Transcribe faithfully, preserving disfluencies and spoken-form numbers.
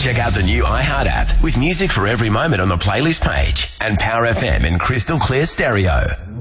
Check out the new iHeart app with music for every moment on the playlist page and Power F M in crystal clear stereo.